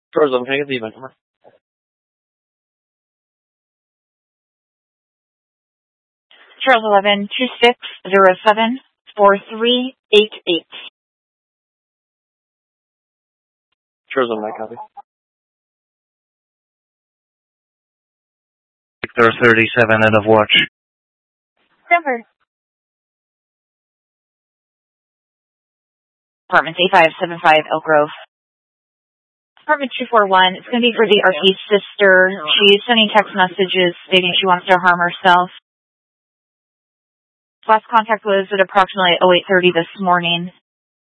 Tourism, can I get the event number? Charles 11-2607-4388. Tourism, my copy. Victor 37, end of watch. Denver. Apartment A575 Elk Grove. Apartment 241, it's going to be for the RP sister. She's sending text messages stating she wants to harm herself. Last contact was at approximately 08:30 this morning.